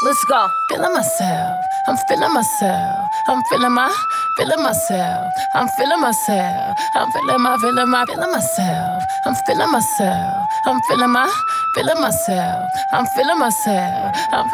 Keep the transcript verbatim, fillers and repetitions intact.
Let's go. Feeling myself, I'm feeling myself, I'm feeling my, feeling myself, I'm feeling myself, I'm feeling my, feeling my, feeling myself, I'm feeling myself, I'm feeling my, feeling myself, I'm feeling myself, I'm